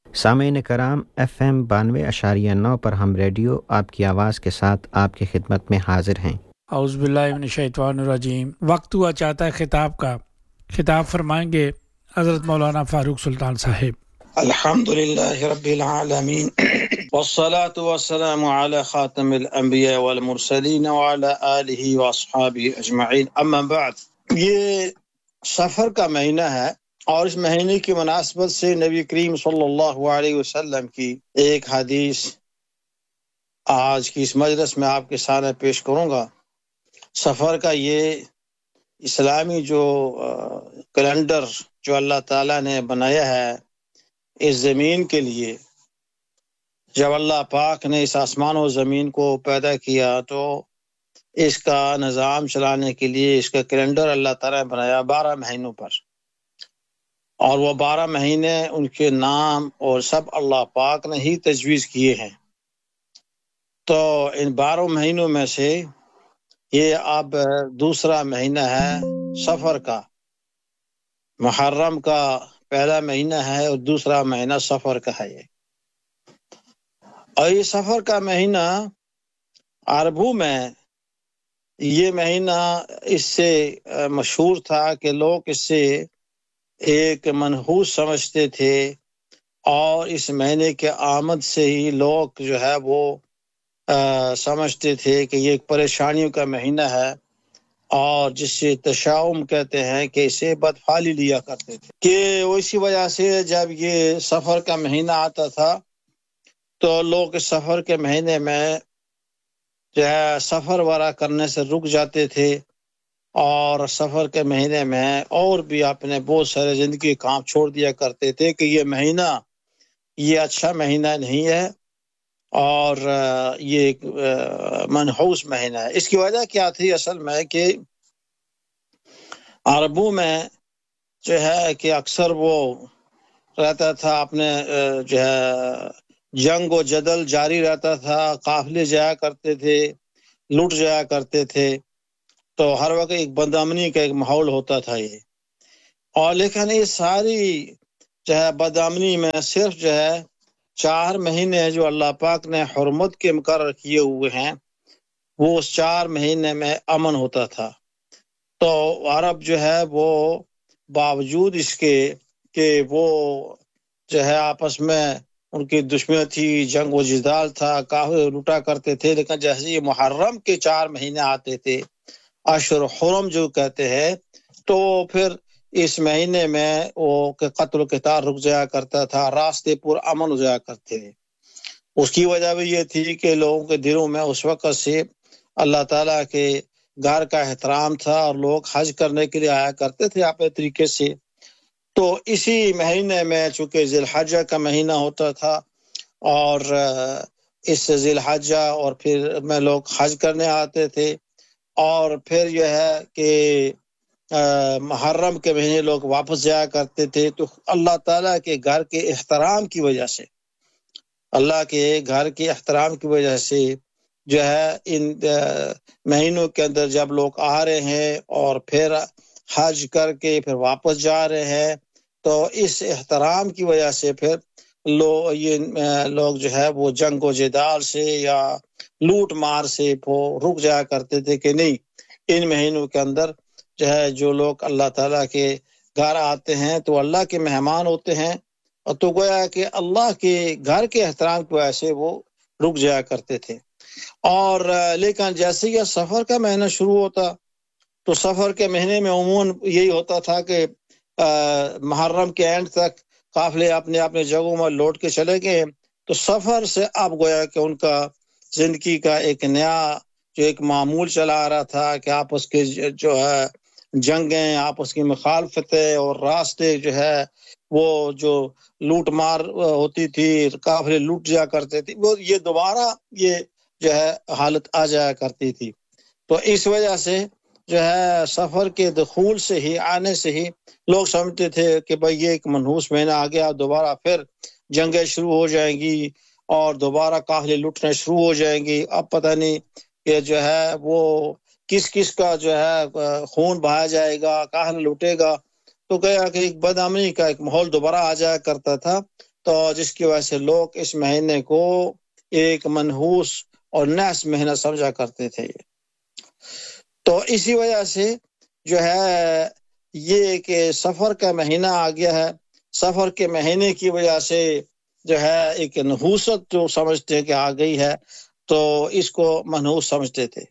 سامعین کرام، FM 92.9 پر ہم ریڈیو آپ کی آواز کے ساتھ آپ کی خدمت میں حاضر ہیں۔ اعوذ باللہ من الشیطان الرجیم۔ وقت ہوا چاہتا ہے خطاب کا، خطاب فرمائیں گے حضرت مولانا فاروق سلطان صاحب۔ الحمدللہ رب العالمین والصلاة والسلام علی خاتم الانبیاء والمرسلین وعلی آلہ واصحابہ اجمعین، اما بعد۔ یہ سفر کا مہینہ ہے اور اس مہینے کی مناسبت سے نبی کریم صلی اللہ علیہ وسلم کی ایک حدیث آج کی اس مجلس میں آپ کے سامنے پیش کروں گا۔ سفر کا یہ اسلامی جو کیلنڈر جو اللہ تعالیٰ نے بنایا ہے اس زمین کے لیے، جب اللہ پاک نے اس آسمان و زمین کو پیدا کیا تو اس کا نظام چلانے کے لیے اس کا کیلنڈر اللہ تعالیٰ نے بنایا 12 مہینوں پر، اور وہ 12 مہینے ان کے نام اور سب اللہ پاک نے ہی تجویز کیے ہیں۔ تو ان 12 مہینوں میں سے یہ اب دوسرا مہینہ ہے سفر کا۔ محرم کا پہلا مہینہ ہے اور دوسرا مہینہ سفر کا ہے یہ۔ اور یہ سفر کا مہینہ عربوں میں یہ مہینہ اس سے مشہور تھا کہ لوگ اس سے ایک منحوس سمجھتے تھے، اور اس مہینے کے آمد سے ہی لوگ جو ہے وہ سمجھتے تھے کہ یہ ایک پریشانیوں کا مہینہ ہے، اور جس سے تشاؤم کہتے ہیں کہ اسے بدفعلی لیا کرتے تھے، کہ اسی وجہ سے جب یہ سفر کا مہینہ آتا تھا تو لوگ اس سفر کے مہینے میں جو ہے سفر وغیرہ کرنے سے رک جاتے تھے، اور سفر کے مہینے میں اور بھی اپنے بہت سارے زندگی کام چھوڑ دیا کرتے تھے کہ یہ مہینہ یہ اچھا مہینہ نہیں ہے، اور یہ ایک منحوس مہینہ ہے۔ اس کی وجہ کیا تھی اصل میں کہ عربوں میں جو ہے کہ اکثر وہ رہتا تھا اپنے جو ہے جنگ و جدل جاری رہتا تھا، قافلے جایا کرتے تھے، لوٹ جایا کرتے تھے، تو ہر وقت ایک بدامنی کا ایک ماحول ہوتا تھا یہ۔ اور لیکن یہ ساری جو ہے بدامنی میں صرف جو ہے 4 مہینے جو اللہ پاک نے حرمت کے مقرر کیے ہوئے ہیں، وہ اس 4 مہینے میں امن ہوتا تھا۔ تو عرب جو ہے وہ باوجود اس کے کہ وہ جو ہے آپس میں ان کی دشمنی تھی، جنگ و جدال تھا، کافی لوٹا کرتے تھے، لیکن جیسے یہ محرم کے 4 مہینے آتے تھے، اشہر حرم جو کہتے ہیں، تو پھر اس مہینے میں وہ قتل و قتال رک جایا کرتا تھا، راستے پر امن ہو جایا کرتے تھے۔ اس کی وجہ بھی یہ تھی کہ لوگوں کے دلوں میں اس وقت سے اللہ تعالیٰ کے گھر کا احترام تھا، اور لوگ حج کرنے کے لیے آیا کرتے تھے اپنے طریقے سے۔ تو اسی مہینے میں چونکہ ذی الحجہ کا مہینہ ہوتا تھا، اور اس ذی الحجہ اور پھر میں لوگ حج کرنے آتے تھے، اور پھر یہ ہے کہ محرم کے مہینے لوگ واپس جایا کرتے تھے۔ تو اللہ تعالیٰ کے گھر کے احترام کی وجہ سے، اللہ کے گھر کے احترام کی وجہ سے جو ہے ان مہینوں کے اندر جب لوگ آ رہے ہیں اور پھر حج کر کے پھر واپس جا رہے ہیں، تو اس احترام کی وجہ سے پھر لوگ جو ہے وہ جنگ و جدال سے یا لوٹ مار سے وہ رک جایا کرتے تھے کہ نہیں، ان مہینوں کے اندر جو ہے جو لوگ اللہ تعالیٰ کے گھر آتے ہیں تو اللہ کے مہمان ہوتے ہیں، اور تو گویا کہ اللہ کے گھر کے احترام کی وجہ سے وہ رک جایا کرتے تھے۔ اور لیکن جیسے یہ سفر کا مہینہ شروع ہوتا تو سفر کے مہینے میں عموماً یہی ہوتا تھا کہ محرم کے اینڈ تک قافلے اپنے اپنے جگہوں میں لوٹ کے چلے گئے، تو سفر سے اب گویا کہ ان کا زندگی کا ایک نیا جو ایک معمول چلا آ رہا تھا کہ آپس کے جو ہے جنگیں، آپس کی مخالفتیں، اور راستے جو ہے وہ جو لوٹ مار ہوتی تھی، قافلے لوٹ جایا کرتے تھے، وہ یہ دوبارہ یہ جو ہے حالت آ جایا کرتی تھی۔ تو اس وجہ سے جو ہے سفر کے دخول سے ہی، آنے سے ہی لوگ سمجھتے تھے کہ بھئی یہ ایک منحوس مہینہ آ گیا، دوبارہ پھر جنگیں شروع ہو جائیں گی اور دوبارہ قافلے لوٹنے شروع ہو جائیں گی۔ اب پتہ نہیں کہ جو ہے وہ کس کس کا جو ہے خون بہایا جائے گا، قافلہ لوٹے گا، تو گیا کہ ایک بدامنی کا ایک ماحول دوبارہ آ جایا کرتا تھا۔ تو جس کی وجہ سے لوگ اس مہینے کو ایک منحوس اور نحس مہینہ سمجھا کرتے تھے. تو اسی وجہ سے جو ہے یہ کہ سفر کا مہینہ آ گیا ہے. سفر کے مہینے کی وجہ سے جو ہے ایک نحوست جو سمجھتے کہ آ گئی ہے تو اس کو منحوس سمجھتے تھے.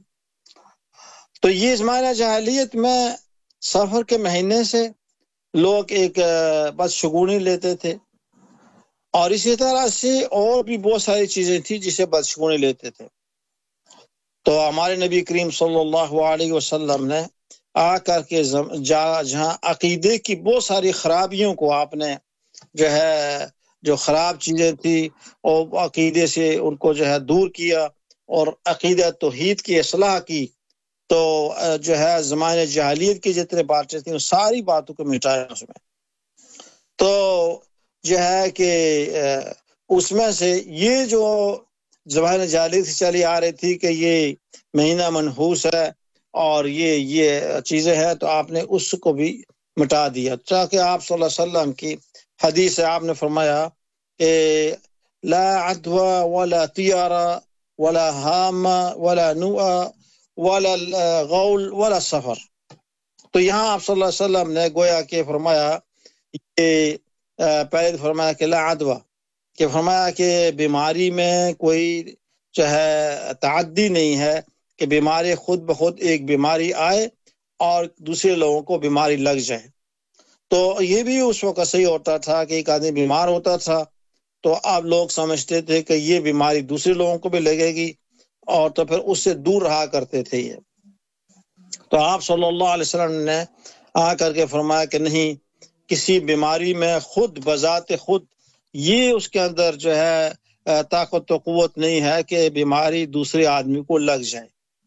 تو یہ زمانہ جاہلیت میں سفر کے مہینے سے لوگ ایک بدشگونی لیتے تھے، اور اسی طرح سے اور بھی بہت ساری چیزیں تھیں جسے بدشگونی لیتے تھے. تو ہمارے نبی کریم صلی اللہ علیہ وسلم نے آ کر کے جہاں عقیدے کی بہت ساری خرابیوں کو آپ نے جو ہے جو خراب چیزیں تھی اور عقیدے سے ان کو جو ہے دور کیا اور عقیدہ توحید کی اصلاح کی. تو جو ہے زمانے جاہلیت کی جتنے باتیں تھیں ساری باتوں کو مٹایا اس میں. تو جو ہے کہ اس میں سے یہ جو زمانے جاہلیت سے چلی آ رہی تھی کہ یہ مہینہ منحوس ہے اور یہ چیزیں ہیں، تو آپ نے اس کو بھی مٹا دیا. تاکہ آپ صلی اللہ علیہ وسلم کی حدیث سے آپ نے فرمایا کہ لا عدوى ولا طیارہ ولا ہام ولا نوء ولا غول ولا سفر. تو یہاں آپ صلی اللہ علیہ وسلم نے گویا کہ فرمایا کہ پہلے فرمایا کہ لا عدوى، کہ فرمایا کہ بیماری میں کوئی جو ہے تعدی نہیں ہے کہ بیماری خود بخود ایک بیماری آئے اور دوسرے لوگوں کو بیماری لگ جائے. تو یہ بھی اس وقت صحیح ہوتا تھا کہ ایک آدمی بیمار ہوتا تھا تو اب لوگ سمجھتے تھے کہ یہ بیماری دوسرے لوگوں کو بھی لگے گی اور تو پھر اس سے دور رہا کرتے تھے یہ. تو آپ صلی اللہ علیہ وسلم نے آ کر کے فرمایا کہ نہیں، کسی بیماری میں خود بذات خود یہ اس کے اندر جو ہے طاقت و قوت نہیں ہے کہ بیماری دوسرے آدمی کو لگ جائے.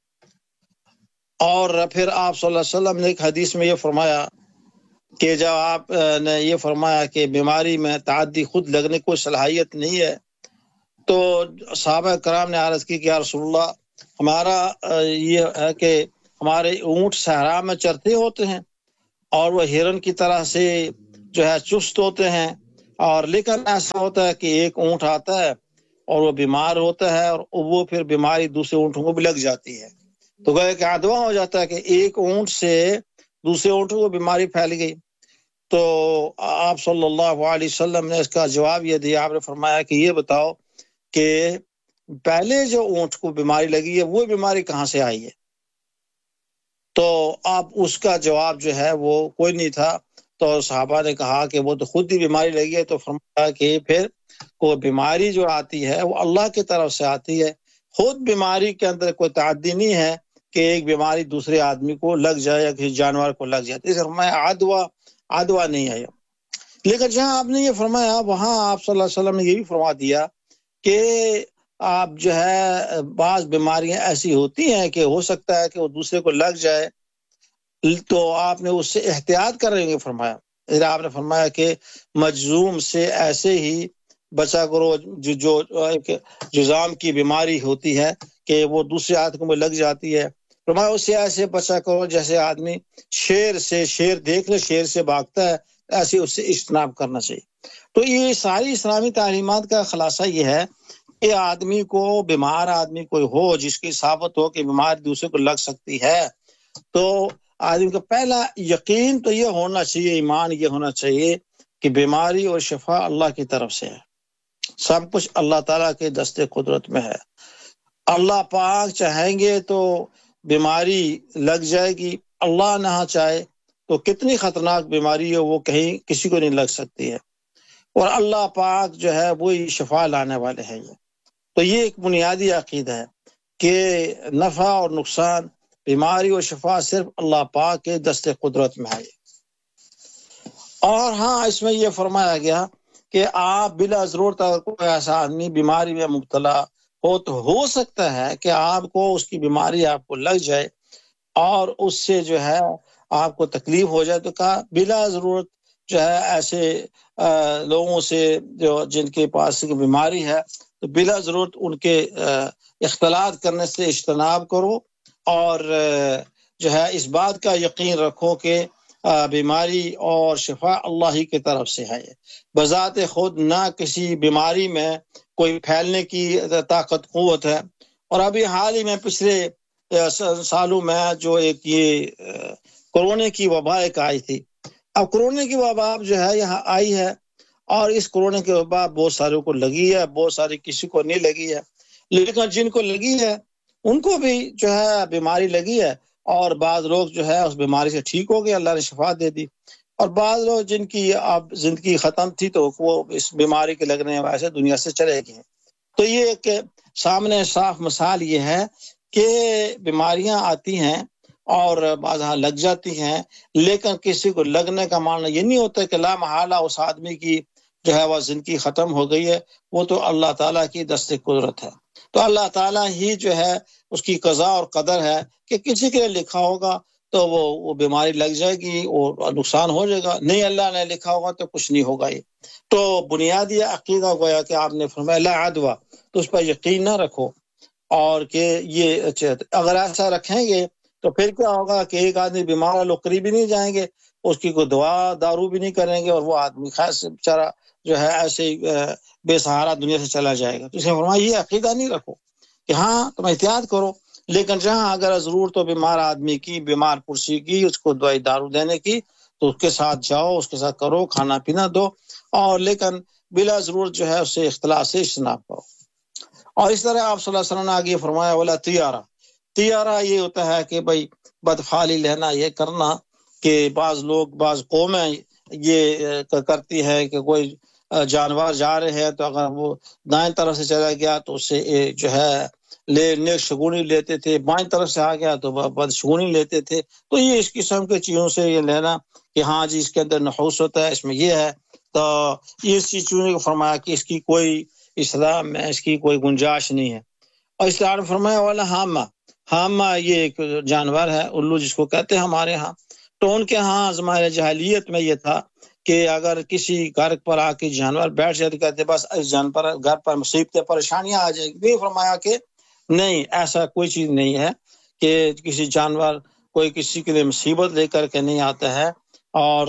اور پھر آپ صلی اللہ علیہ وسلم نے ایک حدیث میں یہ فرمایا کہ جب آپ نے یہ فرمایا کہ بیماری میں تعدی خود لگنے کو صلاحیت نہیں ہے، تو صحابہ کرام نے عرض کی کہ یا رسول اللہ، ہمارا یہ ہے کہ ہمارے اونٹ صحرا میں چرتے ہوتے ہیں اور وہ ہرن کی طرح سے جو ہے چست ہوتے ہیں، اور لیکن ایسا ہوتا ہے کہ ایک اونٹ آتا ہے اور وہ بیمار ہوتا ہے اور وہ پھر بیماری دوسرے اونٹوں کو بھی لگ جاتی ہے. تو گویا کہ عدوہ ہو جاتا ہے کہ ایک اونٹ سے دوسرے اونٹوں کو بیماری پھیل گئی. تو آپ صلی اللہ علیہ وسلم نے اس کا جواب یہ دیا. آپ نے فرمایا کہ یہ بتاؤ کہ پہلے جو اونٹ کو بیماری لگی ہے وہ بیماری کہاں سے آئی ہے؟ تو آپ اس کا جواب جو ہے وہ کوئی نہیں تھا. تو صحابہ نے کہا کہ وہ تو خود ہی بیماری لگی ہے. تو فرمایا کہ پھر کوئی بیماری جو آتی ہے وہ اللہ کی طرف سے آتی ہے. خود بیماری کے اندر کوئی تعدی نہیں ہے کہ ایک بیماری دوسرے آدمی کو لگ جائے یا کسی جانور کو لگ جائے. اس لیے فرمایا عدوہ نہیں ہے. لیکن جہاں آپ نے یہ فرمایا وہاں آپ صلی اللہ علیہ وسلم نے یہ بھی فرما دیا کہ آپ جو ہے بعض بیماریاں ایسی ہوتی ہیں کہ ہو سکتا ہے کہ وہ دوسرے کو لگ جائے، تو آپ نے اس سے احتیاط کریں گے فرمایا. آپ نے فرمایا کہ مجذوم سے ایسے ہی بچا کرو جو ایک جذام کی بیماری ہوتی ہے کہ وہ دوسرے آدمی میں لگ جاتی ہے. فرمایا اس سے ایسے بچا کرو جیسے آدمی شیر دیکھ لے شیر سے بھاگتا ہے، ایسے اس سے اجتناب کرنا چاہیے. تو یہ ساری اسلامی تعلیمات کا خلاصہ یہ ہے کہ آدمی کو بیمار آدمی کوئی ہو جس کی ثابت ہو کہ بیماری دوسرے کو لگ سکتی ہے، تو آدمی کا پہلا یقین تو یہ ہونا چاہیے، ایمان یہ ہونا چاہیے کہ بیماری اور شفا اللہ کی طرف سے ہے. سب کچھ اللہ تعالیٰ کے دست قدرت میں ہے. اللہ پاک چاہیں گے تو بیماری لگ جائے گی، اللہ نہ چاہے تو کتنی خطرناک بیماری ہے وہ کہیں کسی کو نہیں لگ سکتی ہے. اور اللہ پاک جو ہے وہی شفا لانے والے ہیں. تو یہ ایک بنیادی عقیدہ ہے کہ نفع اور نقصان، بیماری اور شفا صرف اللہ پاک کے دست قدرت میں ہے. اور ہاں اس میں یہ فرمایا گیا کہ آپ بلا ضرورت اگر کوئی ایسا آدمی بیماری میں مبتلا ہو تو ہو سکتا ہے کہ آپ کو اس کی بیماری آپ کو لگ جائے اور اس سے جو ہے آپ کو تکلیف ہو جائے. تو کہا بلا ضرورت جو ہے ایسے لوگوں سے جو جن کے پاس بیماری ہے تو بلا ضرورت ان کے اختلاط کرنے سے اجتناب کرو، اور جو ہے اس بات کا یقین رکھو کہ بیماری اور شفا اللہ ہی کی طرف سے ہے، بذات خود نہ کسی بیماری میں کوئی پھیلنے کی طاقت قوت ہے۔ اور ابھی حال ہی میں پچھلے سالوں میں جو ایک یہ کورونا کی وبا ایک آئی تھی، اب کورونا کی وبا جو ہے یہاں آئی ہے، اور اس کورونا کی وبا بہت ساروں کو لگی ہے، بہت ساری کسی کو نہیں لگی ہے، لیکن جن کو لگی ہے ان کو بھی جو ہے بیماری لگی ہے، اور بعض لوگ جو ہے اس بیماری سے ٹھیک ہو گئے، اللہ نے شفا دے دی، اور بعض لوگ جن کی اب زندگی ختم تھی تو وہ اس بیماری کے لگنے وجہ سے دنیا سے چلے گئے۔ تو یہ ایک سامنے صاف مثال یہ ہے کہ بیماریاں آتی ہیں اور بعض لگ جاتی ہیں، لیکن کسی کو لگنے کا معنی یہ نہیں ہوتا کہ لا محالہ اس آدمی کی جو ہے وہ زندگی ختم ہو گئی ہے، وہ تو اللہ تعالیٰ کی دست قدرت ہے۔ تو اللہ تعالیٰ ہی جو ہے اس کی قضا اور قدر ہے کہ کسی کے لیے لکھا ہوگا تو وہ بیماری لگ جائے گی اور نقصان ہو جائے گا، نہیں اللہ نے لکھا ہوگا تو کچھ نہیں ہوگا۔ یہ تو بنیادی عقیدہ گویا کہ آپ نے فرمایا لا عدوہ، تو اس پر یقین نہ رکھو، اور کہ یہ اگر ایسا رکھیں گے تو پھر کیا ہوگا کہ ایک آدمی بیمار ہے، لوگ قریب بھی نہیں جائیں گے، اس کی کوئی دعا دارو بھی نہیں کریں گے، اور وہ آدمی خاص بیچارہ جو ہے ایسے بے سہارا دنیا سے چلا جائے گا۔ تو اس نے فرمایا یہ عقیدہ نہیں رکھو کہ ہاں تم احتیاط کرو، لیکن جہاں اگر ضرورت ہو بیمار آدمی کی، بیمار پرسی کی، اس کو دوائی دارو دینے کی، تو اس کے ساتھ جاؤ، اس کے ساتھ کرو، کھانا پینا دو، اور لیکن بلا ضرورت جو ہے اس سے اختلاف سے اجتناب کرو۔ اور اس طرح آپ صلی اللہ علیہ وسلم نے آگے فرمایا ولا طیارہ، طیارہ یہ ہوتا ہے کہ بھائی بدفعالی لینا، یہ کرنا کہ بعض لوگ بعض قومیں یہ کرتی ہے کہ کوئی جانور جا رہے ہیں تو اگر وہ دائیں طرف سے چلا گیا تو اس سے جو ہے نیک شگونی لیتے تھے، بائیں طرف سے آ گیا تو بدشگونی لیتے تھے۔ تو یہ اس قسم کے چیزوں سے یہ لینا کہ ہاں جی اس کے اندر نحوس ہوتا ہے، اس میں یہ ہے، تو یہ چیزوں کو فرمایا کہ اس کی کوئی اسلام میں اس کی کوئی گنجائش نہیں ہے۔ اور اسلام نے فرمایا والا حامہ یہ ایک جانور ہے، الو جس کو کہتے ہیں ہمارے ہاں، تو ان کے ہاں زمانہ جاہلیت میں یہ تھا کہ اگر کسی گھر پر آ کے جانور بیٹھ جائے تو کہتے بس اس جانور گھر پر مصیبتیں پریشانیاں آ جائیں گی۔ فرمایا کہ نہیں، ایسا کوئی چیز نہیں ہے کہ کسی جانور کوئی کسی کے لیے مصیبت لے کر کے نہیں آتا ہے، اور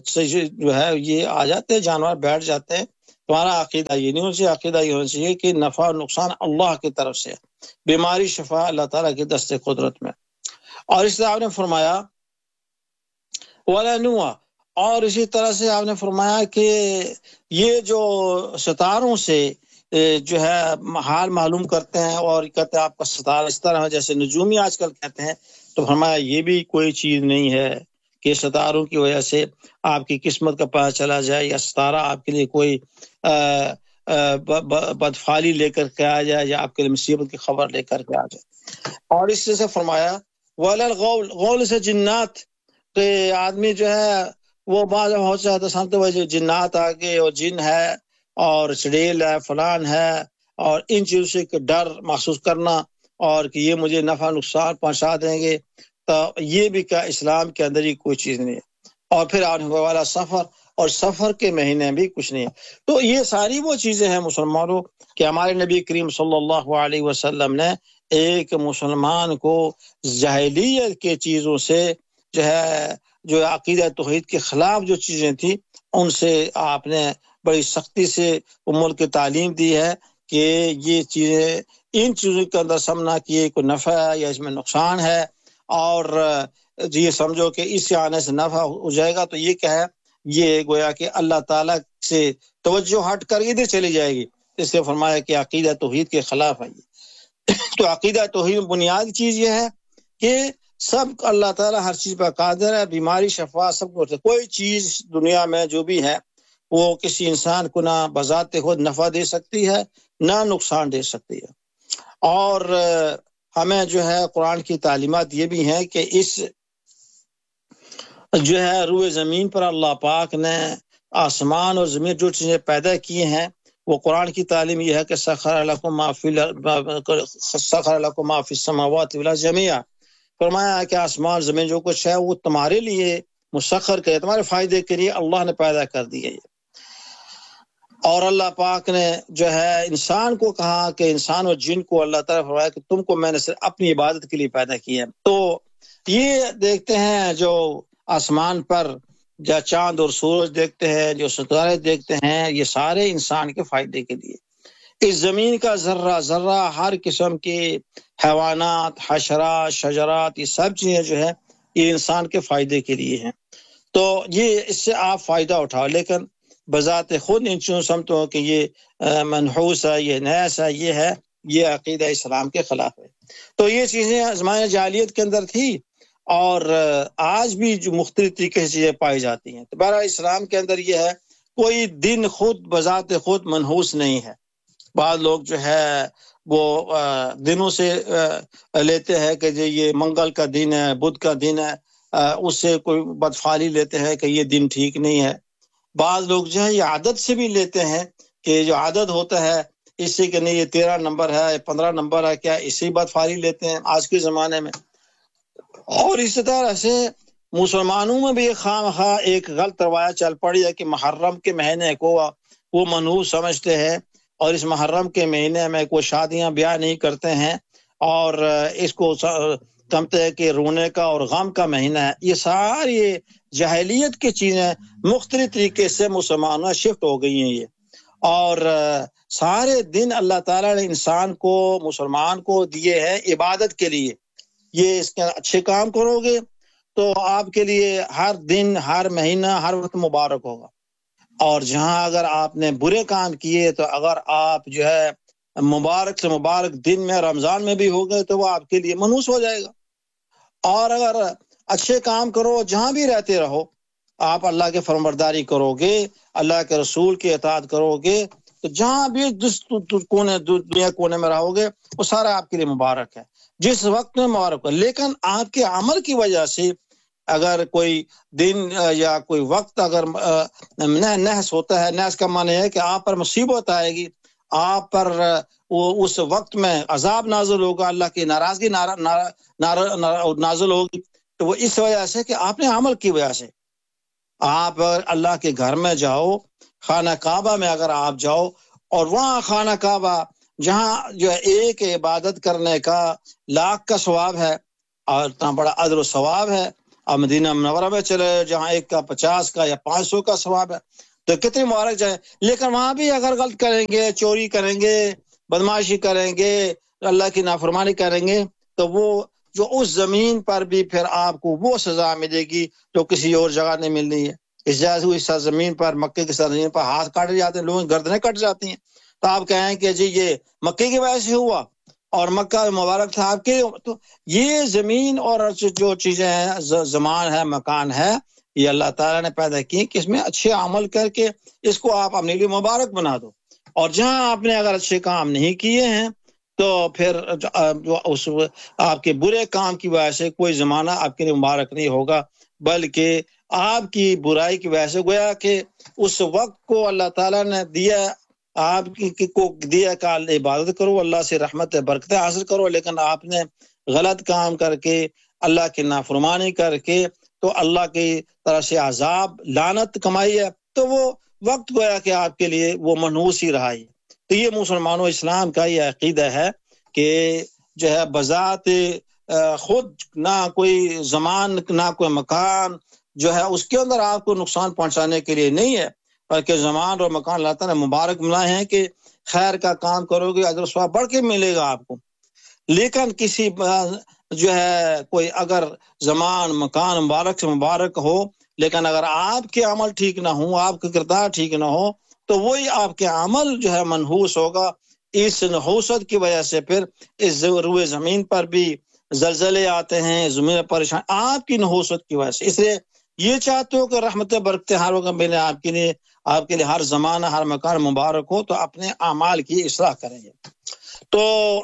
جو ہے یہ آ جاتے ہیں جانور بیٹھ جاتے ہیں۔ تمہارا عقیدہ یہ نہیں ہونا چاہیے، عقیدہ یہ ہونا چاہیے کہ نفع اور نقصان اللہ کی طرف سے، بیماری شفا اللہ تعالیٰ کی دست قدرت میں۔ اور اس طرح آپ نے فرمایا ولا نوا، اور اسی طرح سے آپ نے فرمایا کہ یہ جو ستاروں سے جو ہے حال معلوم کرتے ہیں، اور کہتے ہیں آپ کا ستارہ اس طرح جیسے نجومی آج کل کہتے ہیں، تو فرمایا یہ بھی کوئی چیز نہیں ہے کہ ستاروں کی وجہ سے آپ کی قسمت کا پتہ چلا جائے، یا ستارہ آپ کے لیے کوئی بدفعالی لے کر کے آ جائے، یا آپ کے لیے مصیبت کی خبر لے کر کے آ جائے۔ اور اس سے فرمایا وَلَلْغَوْلِ، غول سے جنات، کہ آدمی جو ہے وہ بعض بہت سے سمجھتے ہوئے جو جنات آگے اور جن ہے اور چڑیل ہے فلان ہے، اور ان چیزوں سے ڈر محسوس کرنا اور کہ یہ مجھے نفع نقصان پہنچا دیں گے، تو یہ بھی کیا اسلام کے اندر ہی کوئی چیز نہیں ہے۔ اور پھر آنے والا سفر، اور سفر کے مہینے بھی کچھ نہیں ہے۔ تو یہ ساری وہ چیزیں ہیں مسلمانوں کہ ہمارے نبی کریم صلی اللہ علیہ وسلم نے ایک مسلمان کو جاہلیت کے چیزوں سے جو ہے جو عقیدہ توحید کے خلاف جو چیزیں تھیں ان سے آپ نے بڑی سختی سے ملک کی تعلیم دی ہے کہ یہ چیزیں ان چیزوں کے اندر سمجھنا کہ یہ کوئی نفع ہے یا اس میں نقصان ہے، اور یہ سمجھو کہ اس سے آنے سے نفع ہو جائے گا، تو یہ کیا ہے، یہ گویا کہ اللہ تعالیٰ سے توجہ ہٹ کر ادھر چلی جائے گی۔ اس سے فرمایا کہ عقیدہ توحید کے خلاف ہے۔ تو عقیدہ توحید بنیادی چیز یہ ہے کہ سب اللہ تعالیٰ ہر چیز پر قادر ہے، بیماری شفا سب کو، کوئی چیز دنیا میں جو بھی ہے وہ کسی انسان کو نہ بذات خود نفع دے سکتی ہے نہ نقصان دے سکتی ہے۔ اور ہمیں جو ہے قرآن کی تعلیمات یہ بھی ہیں کہ اس جو ہے روئے زمین پر اللہ پاک نے آسمان اور زمین جو چیزیں پیدا کی ہیں، وہ قرآن کی تعلیم یہ ہے کہ سخر لکم ما فی السماوات والارض جميعا، فرمایا کہ آسمان زمین جو کچھ ہے وہ تمہارے لیے مسخر کرے، تمہارے فائدے کے لیے اللہ نے پیدا کر دی ہے۔ اور اللہ پاک نے جو ہے انسان کو کہا کہ انسان اور جن کو اللہ تعالیٰ فرمایا کہ تم کو میں نے صرف اپنی عبادت کے لیے پیدا کیا ہے۔ تو یہ دیکھتے ہیں جو آسمان پر جو چاند اور سورج دیکھتے ہیں، جو ستارے دیکھتے ہیں، یہ سارے انسان کے فائدے کے لیے۔ اس زمین کا ذرہ ذرہ، ہر قسم کے حیوانات، حشرات، شجرات، یہ سب چیزیں جو ہے یہ انسان کے فائدے کے لیے ہیں۔ تو یہ اس سے آپ فائدہ اٹھاؤ، لیکن بذات خود ان چیزوں سمجھو کہ یہ منحوس ہے، یہ نیس ہے، یہ عقیدہ اسلام کے خلاف ہے۔ تو یہ چیزیں زمانہ جاہلیت کے اندر تھی، اور آج بھی جو مختلف طریقے سے چیزیں پائی جاتی ہیں۔ تو بہرحال اسلام کے اندر یہ ہے، کوئی دن خود بذات خود منحوس نہیں ہے۔ بعض لوگ جو ہے وہ دنوں سے لیتے ہیں کہ یہ منگل کا دن ہے، بدھ کا دن ہے، اس سے کوئی بدفعلی لیتے ہیں کہ یہ دن ٹھیک نہیں ہے۔ بعض لوگ جو ہے یہ عادت سے بھی لیتے ہیں کہ جو عادت ہوتا ہے اس سے کہ نہیں یہ 13 نمبر ہے، 15 نمبر ہے، کیا اسی بدفعلی لیتے ہیں آج کے زمانے میں۔ اور اسی طرح سے مسلمانوں میں بھی خواہ ایک غلط روایت چل پڑی ہے کہ محرم کے مہینے کو وہ منحوس سمجھتے ہیں، اور اس محرم کے مہینے میں کوئی شادیاں بیاہ نہیں کرتے ہیں، اور اس کو سمجھتے ہیں کہ رونے کا اور غم کا مہینہ ہے۔ یہ ساری جاہلیت کی چیزیں مختلف طریقے سے مسلمانوں میں شفٹ ہو گئی ہیں یہ، اور سارے دن اللہ تعالیٰ نے انسان کو، مسلمان کو دیے ہیں عبادت کے لیے۔ یہ اس کے اچھے کام کرو گے تو آپ کے لیے ہر دن، ہر مہینہ، ہر وقت مبارک ہوگا، اور جہاں اگر آپ نے برے کام کیے تو اگر آپ جو ہے مبارک سے مبارک دن میں، رمضان میں بھی ہو گئے تو وہ آپ کے لیے منحوس ہو جائے گا۔ اور اگر اچھے کام کرو، جہاں بھی رہتے رہو، آپ اللہ کے فرمانبرداری کرو گے، اللہ کے رسول کی اطاعت کرو گے، تو جہاں بھی جس دنیا کونے میں رہو گے وہ سارا آپ کے لیے مبارک ہے، جس وقت میں مبارک ہے۔ لیکن آپ کے عمل کی وجہ سے اگر کوئی دن یا کوئی وقت اگر نحس ہوتا ہے، نحس کا معنی ہے کہ آپ پر مصیبت آئے گی، آپ پر اس وقت میں عذاب نازل ہوگا، اللہ کی ناراضگی نازل ہوگی، تو وہ اس وجہ سے کہ آپ نے عمل کی وجہ سے۔ آپ اللہ کے گھر میں جاؤ، خانہ کعبہ میں اگر آپ جاؤ، اور وہاں خانہ کعبہ جہاں جو ایک عبادت کرنے کا 1,00,000 کا ثواب ہے اور اتنا بڑا اجر و ثواب ہے، اور مدینہ منورہ میں چلے جہاں ایک کا 50 کا یا 500 کا ثواب ہے، تو کتنی مبارک جائے۔ لیکن وہاں بھی اگر غلط کریں گے، چوری کریں گے، بدماشی کریں گے، اللہ کی نافرمانی کریں گے، تو وہ جو اس زمین پر بھی پھر آپ کو وہ سزا ملے گی جو کسی اور جگہ نہیں مل رہی ہے۔ اس جگہ سے اس زمین پر، مکے کی سرزمین پر ہاتھ کاٹے جاتے ہیں، لوگوں کی گردنیں کٹ جاتی ہیں، تو آپ کہیں کہ جی یہ مکے کی وجہ سے ہوا اور مکہ مبارک تھا آپ کے۔ تو یہ زمین اور جو چیزیں ہیں، زمان ہے، مکان ہے، یہ اللہ تعالیٰ نے پیدا کی کہ اس میں اچھے عمل کر کے اس کو آپ اپنے لیے مبارک بنا دو، اور جہاں آپ نے اگر اچھے کام نہیں کیے ہیں تو پھر اس آپ کے برے کام کی وجہ سے کوئی زمانہ آپ کے لیے مبارک نہیں ہوگا، بلکہ آپ کی برائی کی وجہ سے گویا کہ اس وقت کو اللہ تعالیٰ نے دیا، آپ کو دیا کہ عبادت کرو، اللہ سے رحمت برکتیں حاصل کرو، لیکن آپ نے غلط کام کر کے، اللہ کی نافرمانی کر کے، تو اللہ کی طرف سے عذاب، لعنت کمائی ہے، تو وہ وقت گویا کہ آپ کے لیے وہ منحوس ہی رہا ہے۔ تو یہ مسلمانوں اسلام کا یہ عقیدہ ہے کہ جو ہے بذات خود نہ کوئی زمان، نہ کوئی مکان جو ہے اس کے اندر آپ کو نقصان پہنچانے کے لیے نہیں ہے، بلکہ زمان اور مکان اللہ تعالیٰ نے مبارک بنائے ہیں کہ خیر کا کام کرو گے اجر و ثواب بڑھ کے ملے گا آپ کو۔ لیکن کسی جو ہے کوئی اگر زمان، مکان مبارک سے مبارک ہو، لیکن اگر آپ کے عمل ٹھیک نہ ہو، آپ کا کردار ٹھیک نہ ہو، تو وہی آپ کے عمل جو ہے منحوس ہوگا۔ اس نحوست کی وجہ سے پھر اس روئے زمین پر بھی زلزلے آتے ہیں، زمین پریشان آپ کی نحوست کی وجہ سے۔ اس لیے یہ چاہتے ہو کہ رحمت برکتیں ہر وقت ملے آپ کے لیے ہر زمانہ، ہر مکان مبارک ہو، تو اپنے اعمال کی اصلاح کریں گے۔ تو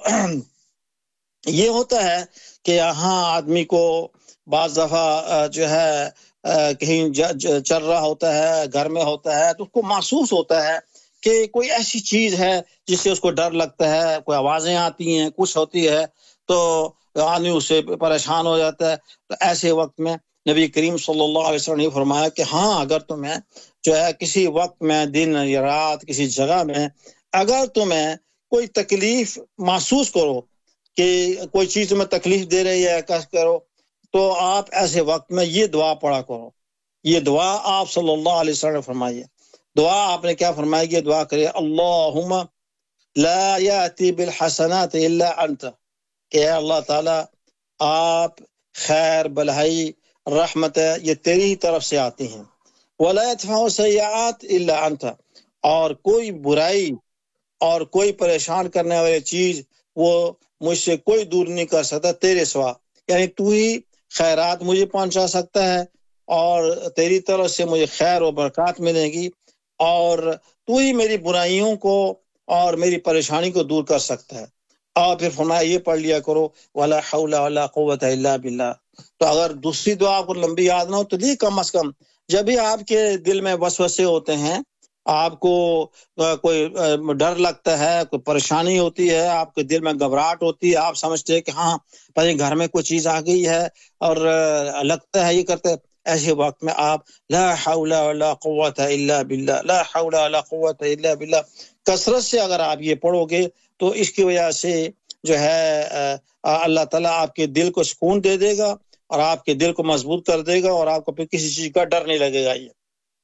یہ ہوتا ہے کہ یہاں آدمی کو بعض دفعہ جو ہے کہیں چل رہا ہوتا ہے، گھر میں ہوتا ہے، تو اس کو محسوس ہوتا ہے کہ کوئی ایسی چیز ہے جس سے اس کو ڈر لگتا ہے، کوئی آوازیں آتی ہیں، کچھ ہوتی ہے، تو آدمی اس سے پریشان ہو جاتا ہے۔ تو ایسے وقت میں نبی کریم صلی اللہ علیہ وسلم نے فرمایا کہ ہاں، اگر تمہیں جو ہے کسی وقت میں، دن یا رات، کسی جگہ میں اگر تمہیں کوئی تکلیف محسوس کرو کہ کوئی چیز تمہیں تکلیف دے رہی ہے، کس کرو، تو آپ ایسے وقت میں یہ دعا پڑھا کرو. یہ دعا آپ صلی اللہ علیہ وسلم نے فرمائی ہے. دعا آپ نے کیا فرمائی؟ یہ دعا کرے اللہم لا یاتی بالحسنات الا انت، کہ اللہ تعالیٰ آپ خیر بھلائی رحمت یہ تیری ہی طرف سے آتی ہیں. ولا يدفع السیئات الا انت، اور کوئی برائی اور کوئی پریشان کرنے والی چیز وہ مجھ سے کوئی دور نہیں کر سکتا تیرے سوا. یعنی تو ہی خیرات مجھے پہنچا سکتا ہے اور تیری طرف سے مجھے خیر و برکات ملے گی، اور تو ہی میری برائیوں کو اور میری پریشانی کو دور کر سکتا ہے. اور پھر فرمایا یہ پڑھ لیا کرو ولا حول ولا قوت الا باللہ. تو اگر دوسری دعا آپ کو لمبی یاد نہ ہو تو یہ کم از کم جب بھی آپ کے دل میں وسوسے ہوتے ہیں، آپ کو کوئی ڈر لگتا ہے، کوئی پریشانی ہوتی ہے، آپ کے دل میں گھبراہٹ ہوتی ہے، آپ سمجھتے ہیں کہ ہاں پتہ گھر میں کوئی چیز آ گئی ہے اور لگتا ہے یہ کرتے، ایسے وقت میں آپ لا حول ولا قوت الا باللہ، لا حول ولا قوت الا باللہ کثرت سے اگر آپ یہ پڑھو گے تو اس کی وجہ سے جو ہے اللہ تعالیٰ آپ کے دل کو سکون دے دے گا اور آپ کے دل کو مضبوط کر دے گا، اور آپ کو پھر کسی چیز کا ڈر نہیں لگے گا. یہ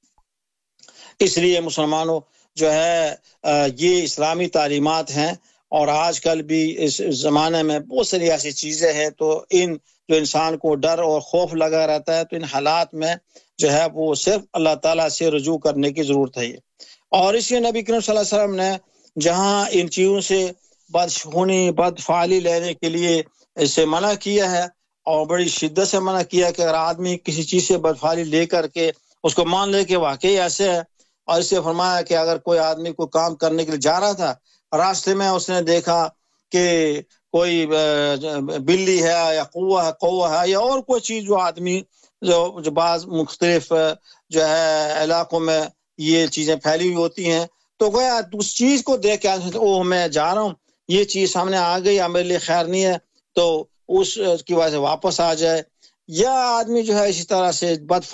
اس لیے مسلمانوں جو ہے یہ اسلامی تعلیمات ہیں، اور آج کل بھی اس زمانے میں بہت ساری ایسی چیزیں ہیں تو ان جو انسان کو ڈر اور خوف لگا رہتا ہے، تو ان حالات میں جو ہے وہ صرف اللہ تعالیٰ سے رجوع کرنے کی ضرورت ہے. اور اس لیے نبی کریم صلی اللہ علیہ وسلم نے جہاں ان چیزوں سے بدشگونی بدفعلی لینے کے لیے اسے منع کیا ہے اور بڑی شدت سے منع کیا کہ اگر آدمی کسی چیز سے بدفعلی لے کر کے اس کو مان لے کہ واقعی ایسے ہے. اور اسے فرمایا کہ اگر کوئی آدمی کو کام کرنے کے لیے جا رہا تھا، راستے میں اس نے دیکھا کہ کوئی بلی ہے یا کوہ ہے یا اور کوئی چیز جو آدمی جو بعض مختلف جو ہے علاقوں میں یہ چیزیں پھیلی ہوئی ہوتی ہیں، تو گویا اس چیز کو دیکھ کے اوہ میں جا رہا ہوں، یہ چیز سامنے آ گئی، میرے لیے خیر نہیں ہے، تو اس کی وجہ سے واپس آ جائے. یا آدمی جو ہے اسی طرح سے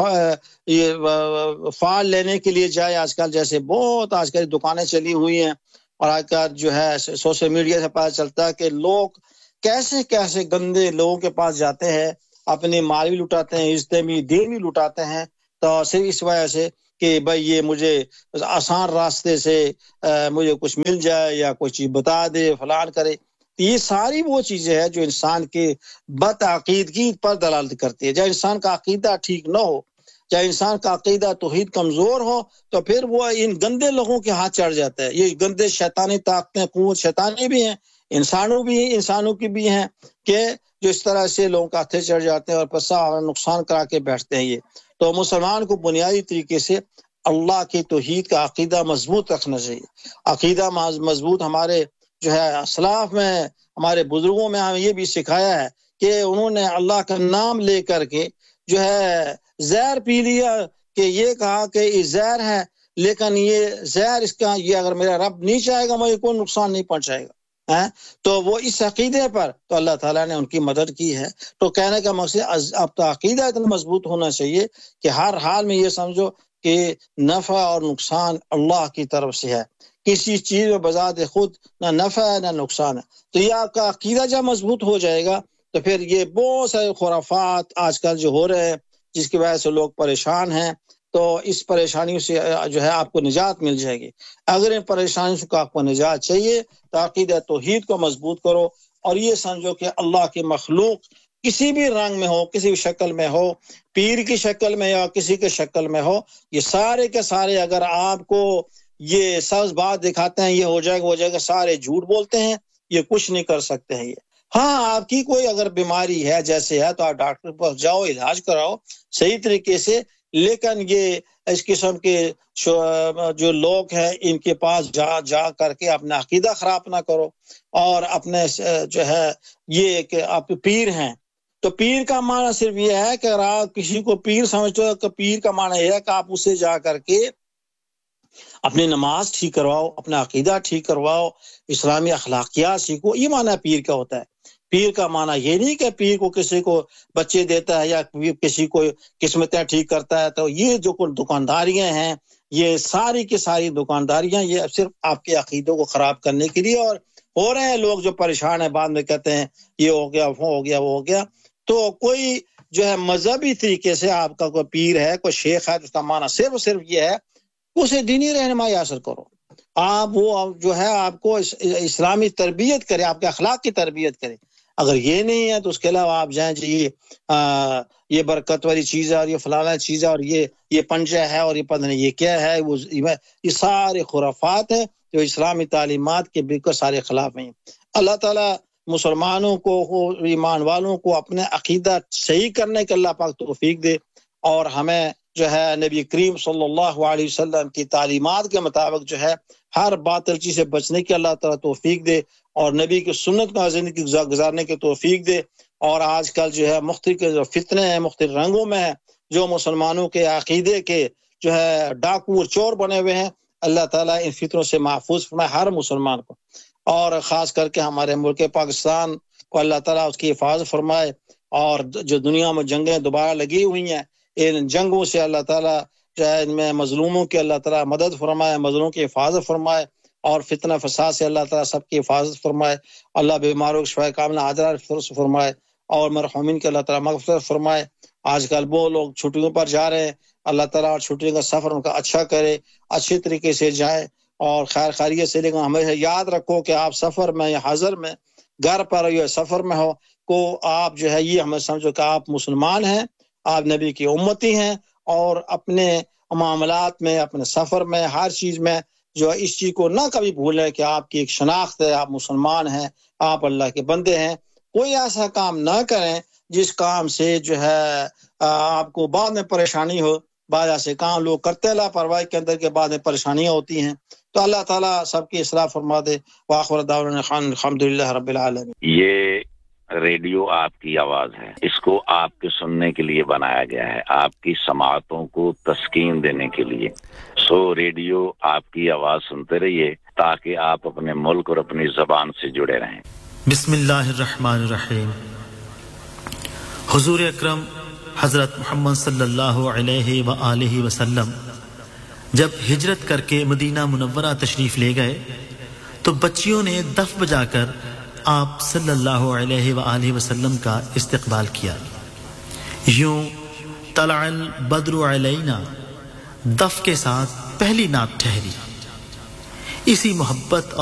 فعال لینے کے لیے جائے. آج کل جیسے بہت آج کل دکانیں چلی ہوئی ہیں، اور آج کل جو ہے سوشل میڈیا سے پتہ چلتا ہے کہ لوگ کیسے کیسے گندے لوگوں کے پاس جاتے ہیں، اپنی مال بھی لٹاتے ہیں، عزتیں بھی دین بھی لٹاتے ہیں، تو صرف اس وجہ سے کہ بھائی یہ مجھے آسان راستے سے مجھے کچھ مل جائے یا کوئی چیز بتا دے فلان کرے. یہ ساری وہ چیزیں ہیں جو انسان کے بدعقیدگی پر دلالت کرتی ہے. جب انسان کا عقیدہ ٹھیک نہ ہو، جب انسان کا عقیدہ توحید کمزور ہو، تو پھر وہ ان گندے لوگوں کے ہاتھ چڑھ جاتا ہے. یہ گندے شیطانی طاقتیں قوت شیطانی بھی ہیں، انسانوں کی بھی ہیں کہ جو اس طرح سے لوگوں کا ہاتھ چڑھ جاتے ہیں اور پسا نقصان کرا کے بیٹھتے ہیں. یہ تو مسلمان کو بنیادی طریقے سے اللہ کی توحید کا عقیدہ مضبوط رکھنا چاہیے. عقیدہ مضبوط ہمارے جو ہے اسلاف میں، ہمارے بزرگوں میں ہمیں یہ بھی سکھایا ہے کہ انہوں نے اللہ کا نام لے کر کے جو ہے زہر پی لیا، کہ یہ کہا کہ یہ زہر ہے، لیکن یہ زہر اس کا یہ اگر میرا رب نہیں چاہے گا مجھے کوئی نقصان نہیں پہنچائے گا. تو وہ اس عقیدے پر تو اللہ تعالیٰ نے ان کی مدد کی ہے. تو کہنے کا مقصد اب تو عقیدہ اتنا مضبوط ہونا چاہیے کہ ہر حال میں یہ سمجھو کہ نفع اور نقصان اللہ کی طرف سے ہے، کسی چیز میں بذات خود نہ نفع ہے نہ نقصان ہے. تو یہ آپ کا عقیدہ جب مضبوط ہو جائے گا تو پھر یہ بہت سارے خرافات آج کل جو ہو رہے ہیں جس کی وجہ سے لوگ پریشان ہیں، تو اس پریشانیوں سے جو ہے آپ کو نجات مل جائے گی. اگر ان پریشانیوں سے آپ کو نجات چاہیے تو عقیدہ توحید کو مضبوط کرو، اور یہ سمجھو کہ اللہ کی مخلوق کسی بھی رنگ میں ہو، کسی بھی شکل میں ہو، پیر کی شکل میں یا کسی کے شکل میں ہو، یہ سارے کے سارے اگر آپ کو یہ سبز بات دکھاتے ہیں یہ ہو جائے گا وہ جائے گا، سارے جھوٹ بولتے ہیں، یہ کچھ نہیں کر سکتے ہیں. یہ ہاں آپ کی کوئی اگر بیماری ہے جیسے ہے تو آپ ڈاکٹر کے پاس جاؤ، علاج کراؤ صحیح طریقے سے، لیکن یہ اس قسم کے جو لوگ ہیں ان کے پاس جا کر کے اپنا عقیدہ خراب نہ کرو. اور اپنے جو ہے یہ کہ آپ پیر ہیں تو پیر کا معنی صرف یہ ہے کہ اگر آپ کسی کو پیر سمجھتے ہو تو پیر کا معنی یہ ہے کہ آپ اسے جا کر کے اپنی نماز ٹھیک کرواؤ، اپنا عقیدہ ٹھیک کرواؤ، اسلامی اخلاقیات سیکھو. یہ معنی پیر کا ہوتا ہے. پیر کا معنی یہ نہیں کہ پیر کو کسی کو بچے دیتا ہے یا کسی کو قسمتیں ٹھیک کرتا ہے. تو یہ جو کچھ دکانداریاں ہیں، یہ ساری کی ساری دکانداریاں یہ صرف آپ کے عقیدوں کو خراب کرنے کے لیے، اور ہو رہے ہیں لوگ جو پریشان ہیں بعد میں کہتے ہیں یہ ہو گیا وہ ہو گیا وہ ہو گیا. تو کوئی جو ہے مذہبی طریقے سے آپ کا کوئی پیر ہے، کوئی شیخ ہے، اس کا معنی صرف یہ ہے اسے دینی رہنمائی حاصل کرو، آپ وہ جو ہے آپ کو اسلامی تربیت کرے، آپ کے اخلاق کی تربیت کرے۔ اگر یہ نہیں ہے تو اس کے علاوہ آپ جائیں جی یہ برکت والی چیز ہے اور یہ فلانا چیز ہے اور یہ پنجہ ہے اور یہ پتہ نہیں یہ کیا ہے، یہ سارے خرافات ہیں جو اسلامی تعلیمات کے بالکل سارے خلاف ہیں۔ اللہ تعالیٰ مسلمانوں کو، ایمان والوں کو اپنے عقیدہ صحیح کرنے کے اللہ پاک توفیق دے، اور ہمیں جو ہے نبی کریم صلی اللہ علیہ وسلم کی تعلیمات کے مطابق جو ہے ہر باطل چیز سے بچنے کی اللہ تعالیٰ توفیق دے، اور نبی کی سنت کا زندگی گزارنے کی توفیق دے۔ اور آج کل جو ہے مختلف جو فتنے ہیں، مختلف رنگوں میں ہیں، جو مسلمانوں کے عقیدے کے جو ہے ڈاکو چور بنے ہوئے ہیں، اللہ تعالیٰ ان فتنوں سے محفوظ فرمائے ہر مسلمان کو، اور خاص کر کے ہمارے ملک پاکستان کو اللہ تعالیٰ اس کی حفاظت فرمائے، اور جو دنیا میں جنگیں دوبارہ لگی ہوئی ہیں ان جنگوں سے اللہ تعالیٰ جو ہے ان میں مظلوموں کی اللہ تعالیٰ مدد فرمائے، مظلوموں کی حفاظت فرمائے، اور فتنہ فساد سے اللہ تعالیٰ سب کی حفاظت فرمائے۔ اللہ بیماروں کو شفائے کاملہ عاجلہ فرمائے، اور مرحومین کے اللہ تعالیٰ مغفرت فرمائے۔ آج کل وہ لوگ چھٹیوں پر جا رہے ہیں، اللہ تعالیٰ چھٹیوں کا سفر ان کا اچھا کرے، اچھے طریقے سے جائیں اور خیر خیریت سے، لیکن ہمیشہ یاد رکھو کہ آپ سفر میں یا حاضر میں، گھر پر یا سفر میں ہو، کو آپ جو ہے یہ ہمیں سمجھو کہ آپ مسلمان ہیں، آپ نبی کی امتی ہیں، اور اپنے معاملات میں، اپنے سفر میں، ہر چیز میں جو ہے اس چیز کو نہ کبھی بھولیں کہ آپ کی ایک شناخت ہے، آپ مسلمان ہیں، آپ اللہ کے بندے ہیں۔ کوئی ایسا کام نہ کریں جس کام سے جو ہے آپ کو بعد میں پریشانی ہو۔ بعض ایسے کام لوگ کرتے ہیں لاپرواہی کے اندر کے بعد میں پریشانیاں ہوتی ہیں، تو اللہ تعالیٰ سب کی اصلاح فرما دے۔ وآخر دعوانا الحمدللہ رب العالمین۔ یہ ریڈیو آپ کی آواز ہے، اس کو آپ کے سننے کے لیے بنایا گیا ہے، آپ کی سماعتوں کو تسکین دینے کے لیے۔ ریڈیو آپ کی آواز سنتے رہیے تاکہ آپ اپنے ملک اور اپنی زبان سے جڑے رہیں۔ بسم اللہ الرحمن الرحیم۔ حضور اکرم حضرت محمد صلی اللہ علیہ وآلہ وسلم جب ہجرت کر کے مدینہ منورہ تشریف لے گئے تو بچیوں نے دف بجا کر آپ صلی اللہ علیہ وآلہ وسلم کا استقبال کیا۔ یوں طلع البدر علینا دف کے ساتھ پہلی نعت ٹھہری۔ اسی محبت